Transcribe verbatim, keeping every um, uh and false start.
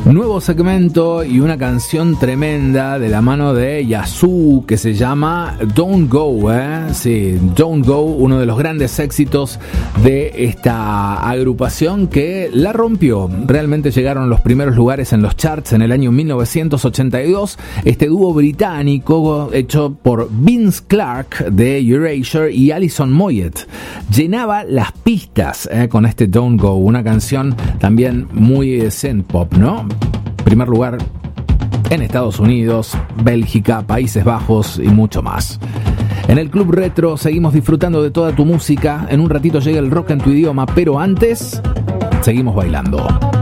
Nuevo segmento y una canción tremenda de la mano de Yazoo que se llama Don't Go, ¿eh? Sí, Don't Go, uno de los grandes éxitos de esta agrupación que la rompió. Realmente llegaron a los primeros lugares en los charts en el año mil novecientos ochenta y dos. Este dúo británico hecho por Vince Clarke de Erasure y Alison Moyet llenaba las pistas ¿eh? con este Don't Go, una canción también muy eh, synth pop, ¿no? Primer lugar en Estados Unidos, Bélgica, Países Bajos y mucho más. En el Club Retro seguimos disfrutando de toda tu música. En un ratito llega el rock en tu idioma, pero antes seguimos bailando.